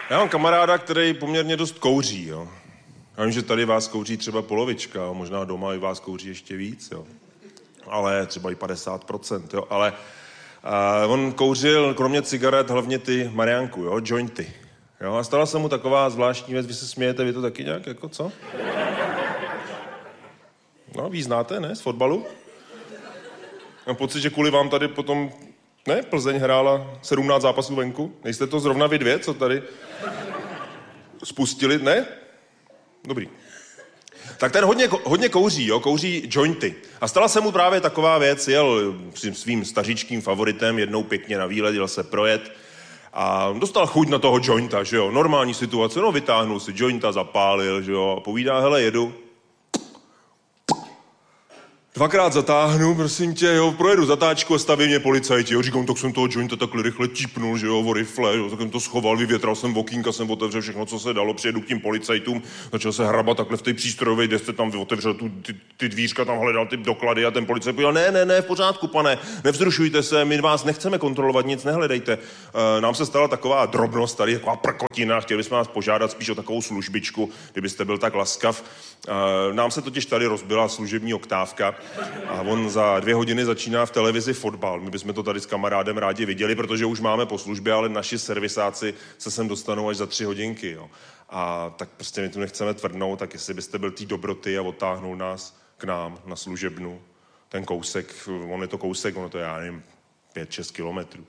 Já mám kamaráda, který poměrně dost kouří, jo. Já vím, že tady vás kouří třeba polovička, jo. Možná doma i vás kouří ještě víc, jo. Ale třeba i 50%, jo. Ale on kouřil kromě cigaret hlavně ty Mariánku, jo, jointy. Jo, a stala se mu taková zvláštní věc, vy se smějete, vy to taky nějak, jako co? No, vy znáte, ne, z fotbalu? Mám pocit, že kvůli vám tady potom, ne, Plzeň hrála 17 zápasů venku. Nejste to zrovna vy dvě, co tady spustili, ne? Dobrý. Tak ten hodně kouří, jo, kouří jointy. A stala se mu právě taková věc, jel svým stařičkým favoritem jednou pěkně na výlet, jel se projet a dostal chuť na toho jointa, že jo, normální situace, no vytáhnul si jointa, zapálil, že jo, a povídá, hele, jedu. Dvakrát zatáhnu, prosím tě, jo, projedu zatáčku a staví mě policajti, jo, říkám, tak jsem toho jointa takhle rychle típnul, že jo, o rifle, jo, tak jsem to schoval, vyvětral jsem okýnka, jsem otevřel všechno, co se dalo, přijedu k tím policajtům, začal se hrabat takhle v té přístrojové desce, tam otevřel ty dvířka, tam hledal ty doklady a ten policajt povedal, ne, v pořádku, pane, nevzrušujte se, my vás nechceme kontrolovat, nic nehledejte. Nám se stala taková drobnost tady, taková prkotina, chtěli bychom vás požádat spíš o takovou službičku, kdybyste byl tak laskav. Nám se totiž tady rozbila služební oktávka. A on za 2 hodiny začíná v televizi fotbal. My bychom to tady s kamarádem rádi viděli, protože už máme po službě, ale naši servisáci se sem dostanou až za 3 hodinky. Jo. A tak prostě my tu nechceme tvrdnout, tak jestli byste byl tý dobroty a odtáhnul nás k nám na služebnu. Ten kousek, on je to kousek, ono to je, já nevím, 5-6 kilometrů.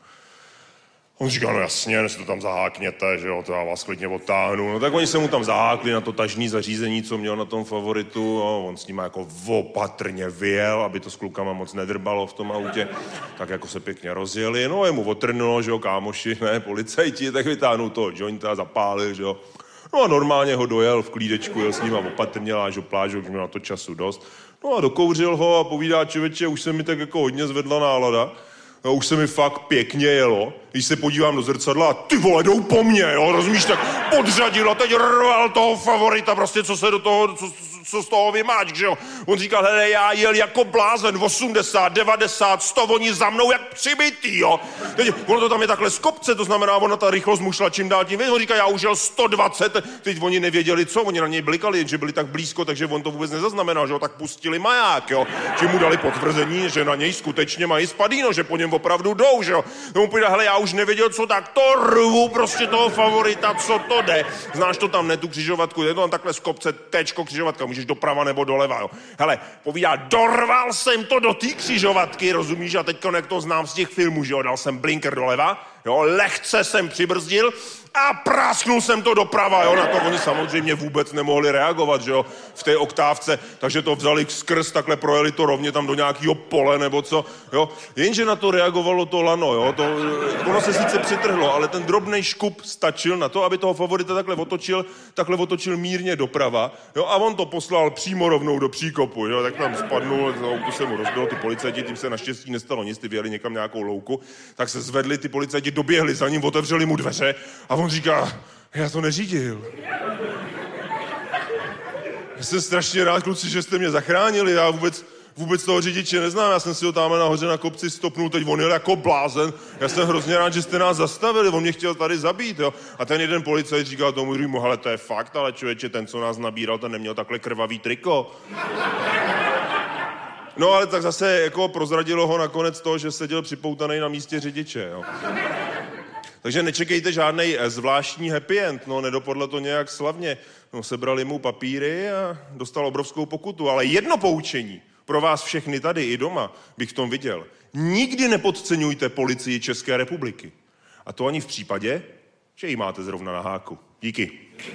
On říká, no jasně, než to tam zahákněte, že jo, to já vás klidně odtáhnu. No tak oni se mu tam zahákli na to tažní zařízení, co měl na tom favoritu, jo, on s ním jako opatrně vyjel, aby to s klukama moc nedrbalo v tom autě, tak jako se pěkně rozjeli, no jemu otrnulo, že jo, kámoši, ne, policajti, tak vytáhnul toho jointa, zapálil, že jo. No a normálně ho dojel v klídečku, jel s ním a opatrně lážo plážo, už měl na to času dost. No a dokouřil ho a povídá, člověče, už se mi tak jako hodně zvedla nálada. No, už se mi fakt pěkně jelo, když se podívám do zrcadla a ty vole, jdou po mně, jo, rozumíš, tak podřadil a teď rval toho favorita, prostě, co se do toho, co z toho vymáč, že jo. On říkal, hele, já jel jako blázen, 80, 90, 100, oni za mnou jak přibitý, jo. Teď, ono to tam je takhle z kopce, to znamená, ona ta rychlost mu šla čím dál tím víc. On říká, já už jel 120, teď oni nevěděli co, oni na něj blikali, že byli tak blízko, takže on to vůbec nezaznamenal, že jo, tak pustili maják, jo. Že mu dali potvrzení, že na něj skutečně mají spadíno, že po něm opravdu jdou, že jo. No mu povídá, hele, já už nevěděl co, tak to rvu prostě toho favorita, co to jde. Znáš to tam, ne, tu křižovatku, je to tam takhle z kopce, tečko, křižovatka, můžeš doprava nebo doleva, jo. Hele, povídá, dorval jsem to do té křižovatky, rozumíš, a teďko, jak to znám z těch filmů, že jo, dal jsem blinker doleva, jo, lehce jsem přibrzdil a prasknul jsem to doprava, jo, na to oni samozřejmě vůbec nemohli reagovat, že jo, v té oktávce, takže to vzali skrz, takhle projeli to rovně tam do nějakého pole nebo co, jo, jenže na to reagovalo to lano, jo, ono se sice přitrhlo, ale ten drobnej škup stačil na to, aby toho favorita takhle otočil mírně doprava, jo, a on to poslal přímo rovnou do příkopu, jo, tak tam spadnul, auto se mu rozbilo, ty policajti, tím se naštěstí nestalo nic, ty vyjeli někam nějakou louku, tak se zvedli, ty policajti doběhli za ním, otevřeli mu dveře a on říká, já to neřídil. Já jsem strašně rád, kluci, že jste mě zachránili, já vůbec toho řidiče neznám, já jsem si ho tam nahoře na kopci stopnul, teď on jel jako blázen, já jsem hrozně rád, že jste nás zastavili, on mě chtěl tady zabít, jo. A ten jeden policajt říkal tomu druhému, hele, to je fakt, ale člověče, ten, co nás nabíral, ten neměl takhle krvavý triko. No ale tak zase jako prozradilo ho nakonec to, že seděl připoutaný na místě řidiče, jo. Takže nečekejte žádnej zvláštní happy end, no nedopadlo to nějak slavně. No sebrali mu papíry a dostal obrovskou pokutu, ale jedno poučení pro vás všechny tady i doma bych v tom viděl. Nikdy nepodceňujte policii České republiky. A to ani v případě, že ji máte zrovna na háku. Díky.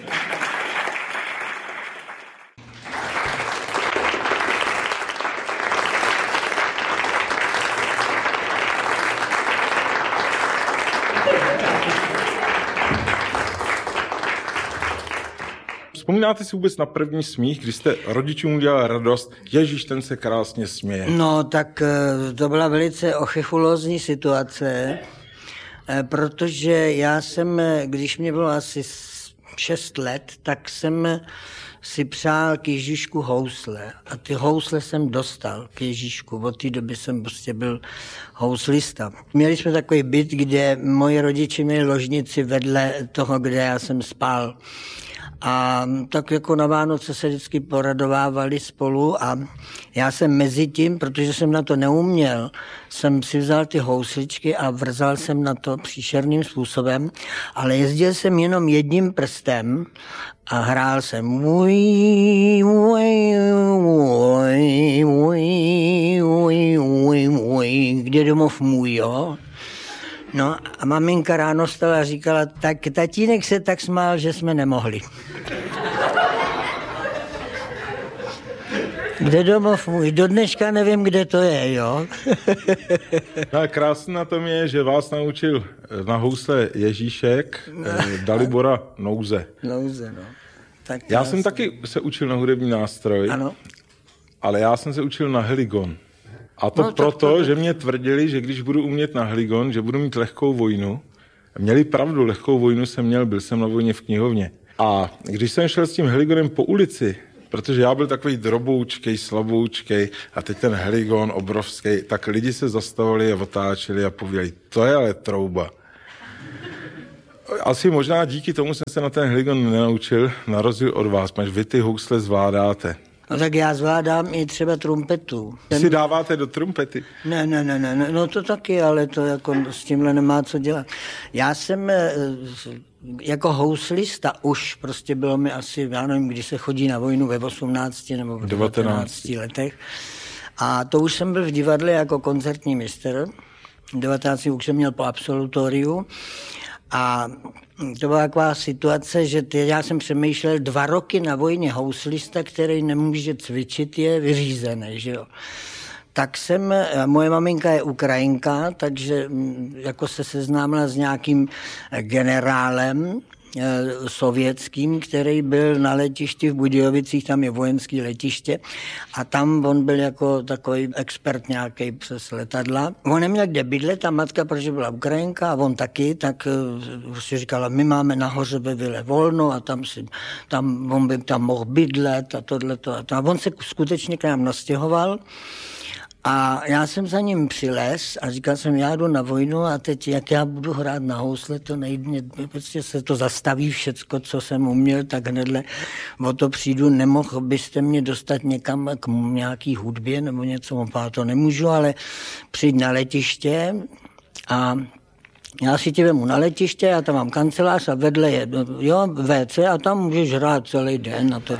Vzpomínáte si vůbec na první smích, když jste rodičům udělal radost, ježíš, ten se krásně směje? No, tak to byla velice ochechulózní situace, protože já jsem, když mě bylo asi 6 let, tak jsem si přál k Ježíšku housle. A ty housle jsem dostal k Ježíšku. Od té doby jsem prostě byl houslista. Měli jsme takový byt, kde moji rodiče měli ložnici vedle toho, kde já jsem spal. A tak jako na Vánoce se vždycky poradovávali spolu a já jsem mezi tím, protože jsem na to neuměl, jsem si vzal ty housličky a vrzal jsem na to příšerným způsobem, ale jezdil jsem jenom jedním prstem a hrál jsem kde domov můj, jo? No a maminka ráno stala a říkala, tak tatínek se tak smál, že jsme nemohli. Kde domov můj? Do dneška nevím, kde to je, jo? No a krásné na tom je, že vás naučil na housle Ježíšek, Dalibora Nouze. Nouze, no. Tak Já jsem taky se učil na hudební nástroj, ano. Ale já jsem se učil na heligon. A to proto, že mě tvrdili, že když budu umět na heligon, že budu mít lehkou vojnu. Měli pravdu, lehkou vojnu jsem měl, byl jsem na vojně v knihovně. A když jsem šel s tím heligonem po ulici, protože já byl takový droboučkej, slaboučkej a teď ten heligon obrovský, tak lidi se zastavili a otáčeli a pověděli, to je ale trouba. Asi možná díky tomu jsem se na ten heligon nenaučil, na rozdíl od vás, protože vy ty housle zvládáte. No tak já zvládám i třeba trumpetu. Si dáváte do trumpety? Ne, no to taky, ale to jako s tímhle nemá co dělat. Já jsem jako houslista už prostě bylo mi asi, já nevím, když se chodí na vojnu ve 18 nebo v 19 letech. A to už jsem byl v divadle jako koncertní mistr. V 19 už jsem měl po absolutoriu. A to byla taková situace, že já jsem přemýšlel 2 roky na vojně houslista, který nemůže cvičit, je vyřízený, že jo. Tak moje maminka je Ukrajinka, takže jako se seznámila s nějakým generálem sovětským, který byl na letišti v Budějovicích, tam je vojenský letiště a tam on byl jako takový expert nějaký přes letadla. On neměl kde bydlet, ta matka, protože byla Ukrajinka a on taky, tak si říkala, my máme nahoře ve vile volno a on by tam mohl bydlet a tohleto. A on se skutečně k nám nastěhoval. A já jsem za ním přilez a říkal jsem, já jdu na vojnu a teď jak já budu hrát na housle, to nejde, prostě se to zastaví všecko, co jsem uměl, tak hnedle o to přijdu, nemohl byste mě dostat někam k nějaký hudbě nebo něco, to nemůžu, ale přijď na letiště a já si tě vemu na letiště, já tam mám kancelář a vedle je WC a tam můžeš hrát celý den a to.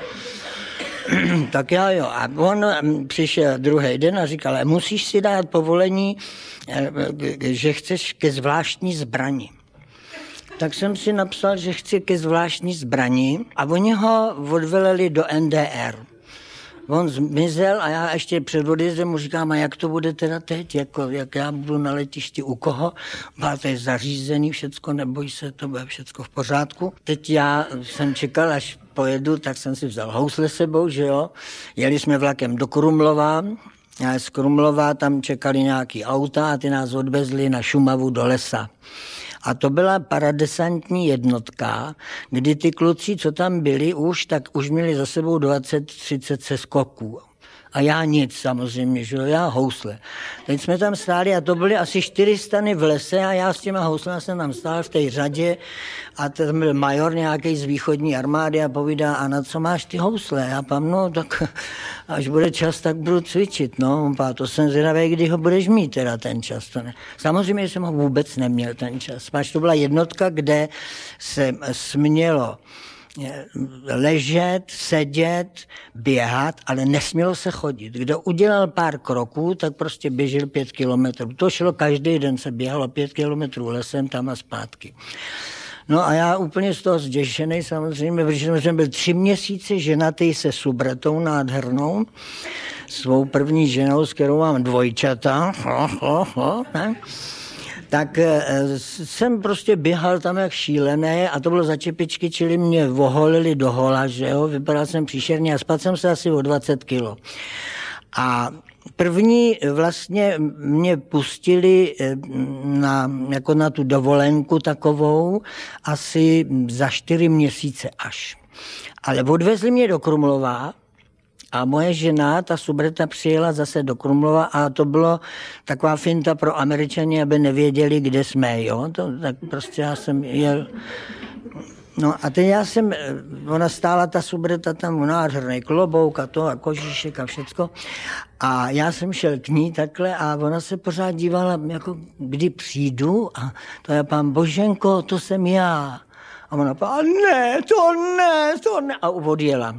Tak já jo. A on přišel druhý den a říkal, musíš si dát povolení, že chceš ke zvláštní zbrani. Tak jsem si napsal, že chci ke zvláštní zbrani a oni ho odveleli do NDR. On zmizel a já ještě před odjezdem mu říkám, a jak to bude teda teď, jak já budu na letišti u koho, to je zařízený všecko, neboj se, to bude všecko v pořádku. Teď já jsem čekal, až pojedu, tak jsem si vzal housle sebou, že jo, jeli jsme vlakem do Krumlova, a z Krumlova tam čekali nějaký auta a ty nás odvezli na Šumavu do lesa. A to byla paradesantní jednotka, kdy ty kluci, co tam byli tak už měli za sebou 20-30 seskoků. A já nic samozřejmě, že jo, já housle. Teď jsme tam stáli a to byly asi 4 stany v lese a já s těma houslema jsem tam stál v té řadě a tam byl major nějaký z východní armády a povídá, a na co máš ty housle? Já pám, no tak až bude čas, tak budu cvičit, no. To jsem zvědavý, kdy ho budeš mít teda ten čas. To ne. Samozřejmě jsem ho vůbec neměl ten čas. Páč to byla jednotka, kde se smělo ležet, sedět, běhat, ale nesmělo se chodit. Kdo udělal pár kroků, tak prostě běžel 5 kilometrů. To šlo, každý den se běhalo 5 kilometrů lesem tam a zpátky. No a já úplně z toho zděšený samozřejmě, protože jsem byl 3 měsíce ženatý se subretou nádhernou, svou první ženou, s kterou mám dvojčata. Ne? Tak jsem prostě běhal tam jak šílený a to bylo za čepičky, čili mě voholili do hola, že jo, vypadal jsem příšerně a spadl jsem se asi o 20 kilo. A První vlastně mě pustili jako na tu dovolenku takovou asi za 4 měsíce až. Ale odvezli mě do Krumlova a moje žena, ta Subreta, přijela zase do Krumlova a to bylo taková finta pro Američany, aby nevěděli, kde jsme, jo. Tak prostě já jsem jel... No a teď ona stála ta Subreta tam, nádherný klobouk a to a kožíšek a všecko. A já jsem šel k ní takhle a ona se pořád dívala, jako kdy přijdu a to je pán Boženko, to jsem já. A ona říkala, ne, to ne. A odjela.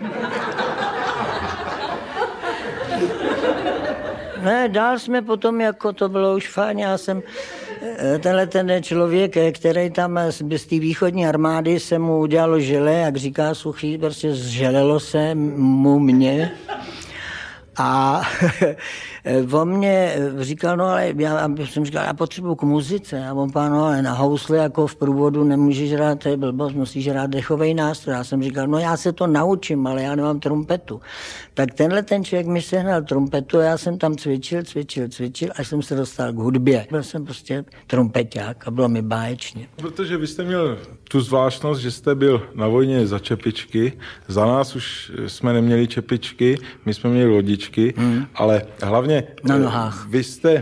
Ne, dál jsme potom, jako to bylo už fajn, já jsem, ten člověk, který tam z té východní armády se mu udělalo žele, jak říká Suchý, prostě zželelo se mu mě. A on mě říkal, no ale já jsem říkal, já potřebuji k muzice. A on pán, no ale na housle jako v průvodu nemůžeš hrát, to je blbost, musíš hrát dechovej nástroj. Já jsem říkal, no já se to naučím, ale já nemám trumpetu. Tak ten člověk mi sehnal trumpetu a já jsem tam cvičil, až jsem se dostal k hudbě. Byl jsem prostě trumpeťák a bylo mi báječně. Protože vy jste měl tu zvláštnost, že jste byl na vojně za čepičky, za nás už jsme neměli čepičky, my jsme měli lodičky, ale hlavně na nohách. Vy jste,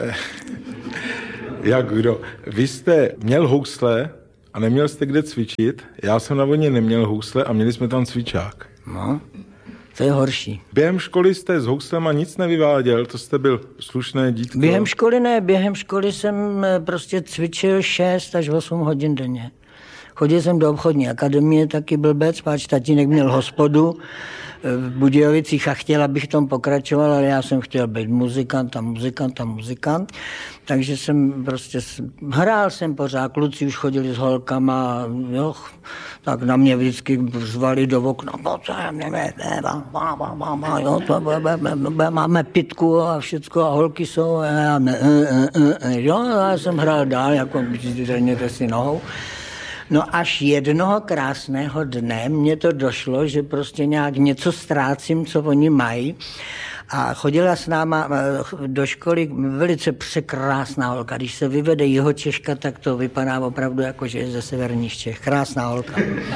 vy jste měl housle a neměl jste kde cvičit, já jsem na vojně neměl housle a měli jsme tam cvičák. No. To je horší. Během školy jste s houslema nic nevyváděl, to jste byl slušné dítko? Během školy ne, během školy jsem prostě cvičil 6 až 8 hodin denně. Chodil jsem do obchodní akademie, taky blbec, páč tatínek měl hospodu v Budějovicích a chtěl, abych v tom pokračoval, ale já jsem chtěl být muzikant. Takže jsem prostě, hrál jsem pořád, kluci už chodili s holkama, jo, tak na mě vždycky zvali do okna, máme pitku a všecko a holky jsou, jo, já jsem hrál dál, jako zřejmě si nohou. No až jednoho krásného dne mně to došlo, že prostě nějak něco ztrácím, co oni mají. A chodila s náma do školy velice překrásná holka. Když se vyvede Jihočeška, tak to vypadá opravdu jako, že je ze severních Čech. Krásná holka.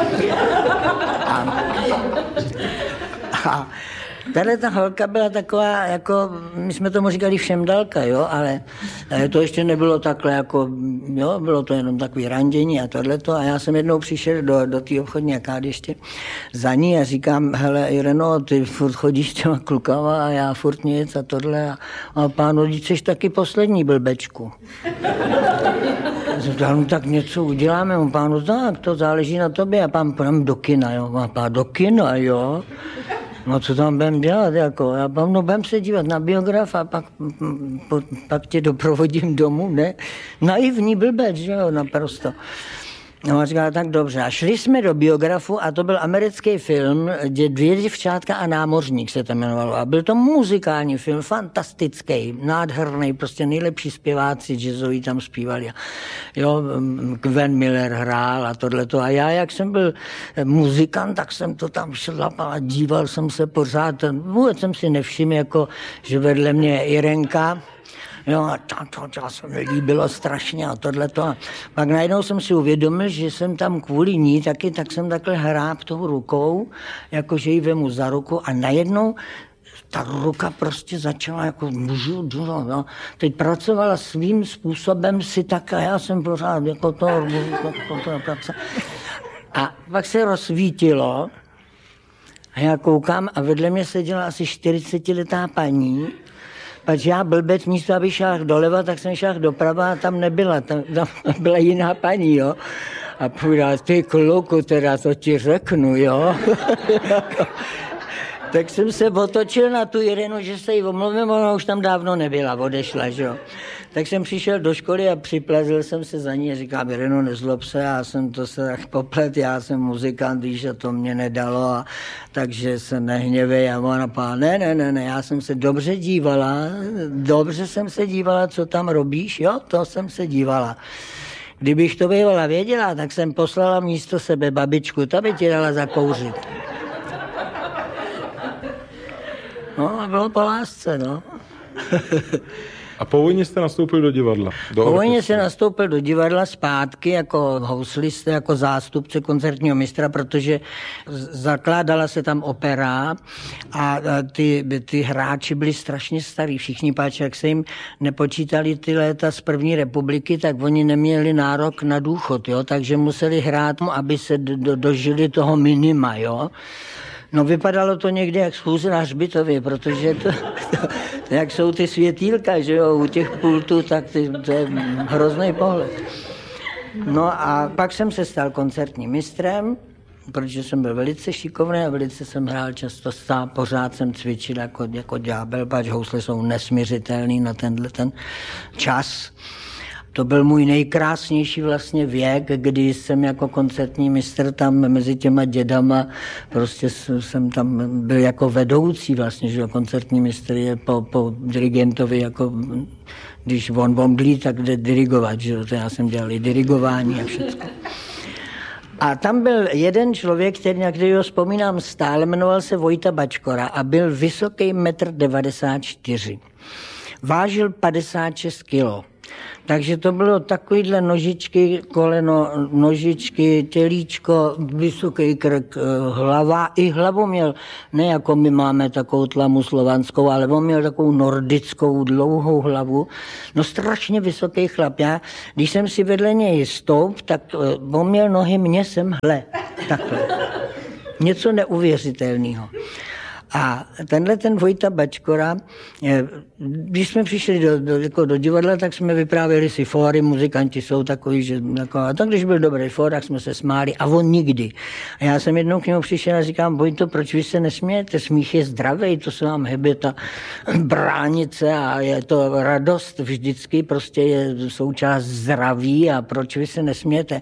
A tahle ta holka byla taková, jako, my jsme tomu říkali všemdalka, jo, ale to ještě nebylo takhle, jako, jo, bylo to jenom takový randění a tohleto. A já jsem jednou přišel do té obchodní ještě za ní a říkám, hele Ireno, ty furt chodíš s těma klukama a já furt nic a tohle. A pánu, ty jsi taky poslední blbečku. Říkal, no tak něco uděláme, on pánu, tak to záleží na tobě a pán půjdeme do kina, jo, a pán do kina, jo. No co tam budem dělat, jako, já budem se dívat na biograf a pak tě doprovodím domů, ne? Naivní blbec, že jo, naprosto. No a říkala, tak dobře. A šli jsme do biografu a to byl americký film, kde 2 děvčátka a námořník se to jmenovalo. A byl to muzikální film, fantastický, nádherný, prostě nejlepší zpěváci jazzoví tam zpívali. Jo, Gwen Miller hrál a tohleto. A já, jak jsem byl muzikant, tak jsem to tam šlapal a díval jsem se pořád. Vůbec jsem si nevšiml, jako, že vedle mě Irenka. Jo, a to se mi líbilo strašně a tohleto. A pak najednou jsem si uvědomil, že jsem tam kvůli ní taky, tak jsem takhle hráb tou rukou, jakože ji vemu za ruku a najednou ta ruka prostě začala jako no. Teď pracovala svým způsobem si tak a já jsem pořád jako to a pak se rozsvítilo a já koukám a vedle mě seděla asi 40letá paní. Pač já blbec, místo aby šel doleva, tak jsem šel doprava a tam nebyla, tam byla jiná paní, jo. A povedala, ty kluku, teda to ti řeknu, jo. Tak jsem se otočil na tu Irenu, že se jí omluvím, ona už tam dávno nebyla, odešla, že jo. Tak jsem přišel do školy a připlazil jsem se za ní a říkám, Ireno, nezlob se, já jsem to se tak poplet, já jsem muzikant, víš, a to mě nedalo, a takže se nehněvej. A ona pá, ne, já jsem se dobře jsem se dívala, co tam robíš, jo, to jsem se dívala. Kdybych to bývala věděla, tak jsem poslala místo sebe babičku, ta by ti dala zakouřit. No, bylo po lásce, no. A po vojně jste nastoupil do divadla? Po vojně se nastoupil do divadla zpátky jako houslista, jako zástupce koncertního mistra, protože zakládala se tam opera a ty hráči byli strašně starí. Všichni páči, jak se jim nepočítali ty léta z první republiky, tak oni neměli nárok na důchod, jo? Takže museli hrát, aby se dožili toho minima, jo. No vypadalo to někdy jak schůze na hřbitově, protože to jak jsou ty světýlka, že jo, u těch pultů, tak to je hrozný pohled. No a pak jsem se stal koncertním mistrem, protože jsem byl velice šikovný a velice jsem hrál často sám, pořád jsem cvičil jako ďábel, pač housle jsou nesměřitelný na tenhle ten čas. To byl můj nejkrásnější vlastně věk, kdy jsem jako koncertní mistr tam mezi těma dědama, prostě jsem tam byl jako vedoucí vlastně, že koncertní mistr je po dirigentovi jako, když on omdlí, tak jde dirigovat, že to já jsem dělal i dirigování a všechno. A tam byl jeden člověk, na kterého vzpomínám stále, jmenoval se Vojta Bačkora a byl vysoký 1,94 m. Vážil 56 kilo. Takže to bylo takovýhle nožičky, koleno, nožičky, tělíčko, vysoký krk, hlava. I hlavu měl, ne jako my máme takovou tlamu slovanskou, ale on měl takovou nordickou, dlouhou hlavu. No strašně vysoký chlap. Já, když jsem si vedle něj stoup, tak on měl nohy, mě semhle, takhle. Něco neuvěřitelného. A ten Vojta Bačkora, když jsme přišli do divadla, tak jsme vyprávěli si fóry, muzikanti jsou takový, že a tak když byl dobrý fór, tak jsme se smáli a on nikdy. A já jsem jednou k němu přišel a říkám, Vojto, proč vy se nesmějete? Smích je zdravý, to se vám hebe ta bránice a je to radost vždycky, prostě je součást zdraví a proč vy se nesmějete?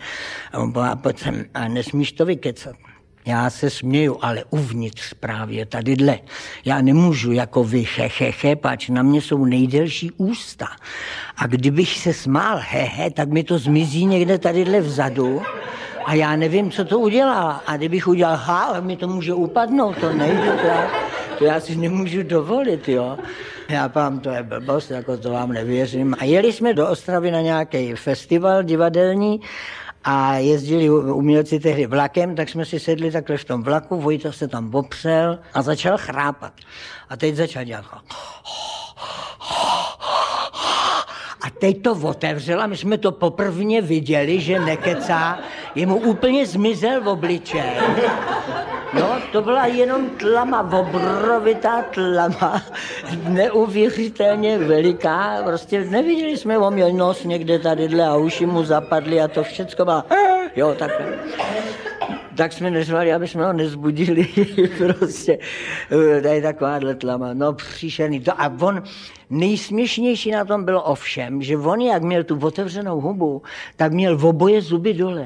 A nesmíš to vykecat. Já se směju, ale uvnitř právě tadyhle. Já nemůžu jako vy pač na mě jsou nejdelší ústa. A kdybych se smál tak mi to zmizí někde tadyhle vzadu a já nevím, co to udělá. A kdybych udělal mi to může upadnout, to nejde, to já si nemůžu dovolit, jo. Já pám, to je blbost, jako to vám nevěřím. A jeli jsme do Ostravy na nějaký festival divadelní a jezdili umělci tehdy vlakem, tak jsme si sedli takhle v tom vlaku, Vojta se tam opřel a začal chrápat. A teď začal dělat. A teď to otevřel a my jsme to poprvně viděli, že nekecá, jemu úplně zmizel v obličej. No, to byla jenom tlama, obrovitá tlama, neuvěřitelně veliká, prostě neviděli jsme, on měl nos někde tadyhle a uši mu zapadly a to všecko má, jo, takhle. Tak jsme neřvali, aby jsme ho nezbudili, prostě, tady takováhle tlama, no příšerný to. A on, nejsměšnější na tom bylo ovšem, že on, jak měl tu otevřenou hubu, tak měl v oboje zuby dole.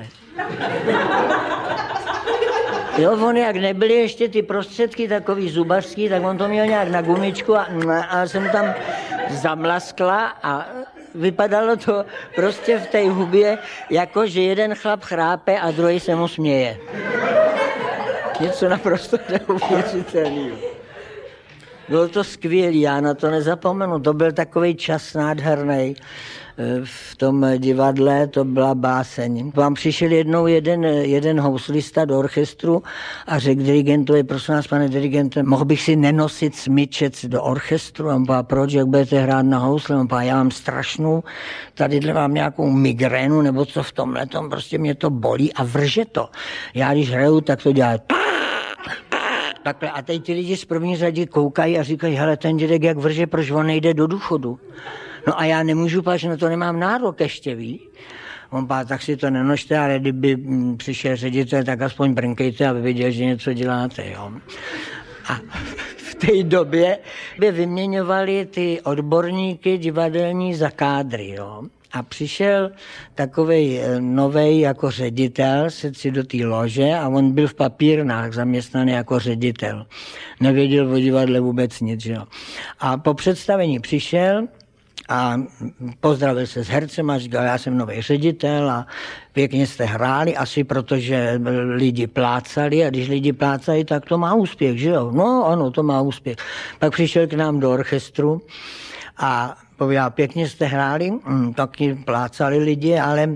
Jo, on jak nebyly ještě ty prostředky takový zubařský, tak on to měl nějak na gumičku a jsem tam zamlaskla a vypadalo to prostě v té hubě, jako že jeden chlap chrápe a druhý se mu směje. Něco naprosto neuvěřitelného. Bylo to skvělé, já na to nezapomenu, to byl takový čas nádherný. V tom divadle to byla báseň. Vám přišel jednou jeden houslista do orchestru a řekl dirigentovi, prosím vás, pane dirigente, mohl bych si nenosit smyčec do orchestru? A on pá, proč, jak budete hrát na housle? On pá, já mám strašnou, tadyhle mám nějakou migrénu, nebo co v tomhletom, prostě mě to bolí a vrže to. Já když hraju, tak to dělá takhle. A teď ty lidi z první řady koukají a říkají, hele, ten dědek jak vrže, proč on nejde do důchodu? No a já nemůžu, protože na to nemám nárok ještě, ví. On pá, tak si to nenožte, ale kdyby přišel ředitel, tak aspoň brnkejte, aby viděl, že něco děláte, jo. A v té době by vyměňovali ty odborníky divadelní za kádry, jo. A přišel takovej novej jako ředitel, sedl si do té lože a on byl v papírnách zaměstnaný jako ředitel. Nevěděl o divadle vůbec nic, jo. A po představení přišel a pozdravil se s hercem a říkal, já jsem nový ředitel a pěkně jste hráli, asi protože lidi plácali a když lidi plácají, tak to má úspěch, že jo? No ano, to má úspěch. Pak přišel k nám do orchestru a pověděl, pěkně jste hráli, taky plácali lidi, ale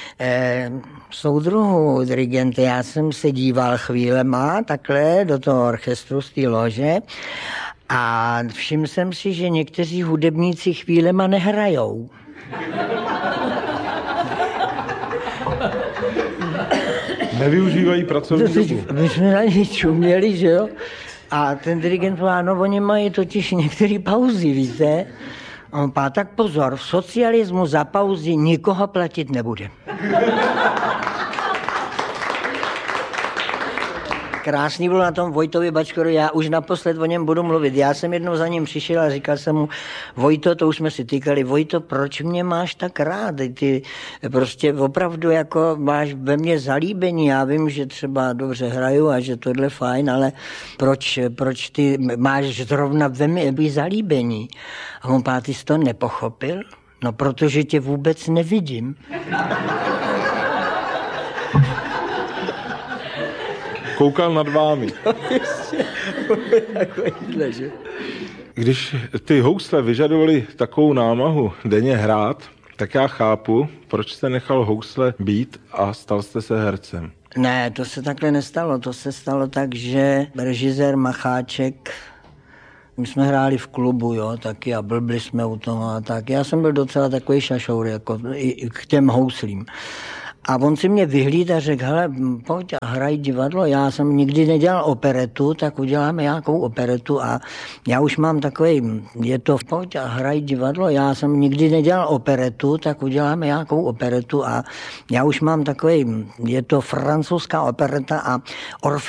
soudruhu dirigente, já jsem se díval chvílema takhle do toho orchestru z té lože a všiml jsem si, že někteří hudebníci chvílema nehrajou. Nevyužívají pracovní dobu. My jsme na něj čuměli, že jo? A ten dirigent povedal, no oni mají totiž některé pauzy, víte? A on povedal, tak pozor, v socialismu za pauzy nikoho platit nebude. Krásný bylo na tom Vojtovi Bačkorovi, já už naposled o něm budu mluvit. Já jsem jednou za ním přišel a říkal jsem mu, Vojto, to už jsme si týkali, Vojto, proč mě máš tak rád? Ty prostě opravdu jako máš ve mně zalíbení, já vím, že třeba dobře hraju a že tohle fajn, ale proč ty máš zrovna ve mně zalíbení? A on pá, ty jsi to nepochopil? No, protože tě vůbec nevidím. Koukal nad vámi. Když ty housle vyžadovaly takovou námahu denně hrát, tak já chápu, proč jste nechal housle být a stal jste se hercem. Ne, to se takhle nestalo. To se stalo tak, že režisér Macháček, my jsme hráli v klubu, jo, taky a blbli jsme u toho a tak. Já jsem byl docela takový šašour, jako i k těm houslím. A on si mě vyhlídl a řekl, hele, pojď a hraj divadlo. Já jsem nikdy nedělal operetu, tak uděláme nějakou operetu a já už mám takový, je to pojď a hraj divadlo. Já jsem nikdy nedělal operetu, tak uděláme nějakou operetu a já už mám takový, je to francouzská opereta a